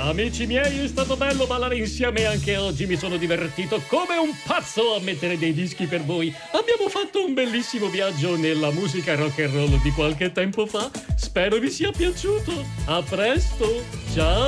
Amici miei, è stato bello ballare insieme anche oggi, mi sono divertito come un pazzo a mettere dei dischi per voi. Abbiamo fatto un bellissimo viaggio nella musica rock and roll di qualche tempo fa. Spero vi sia piaciuto. A presto, ciao!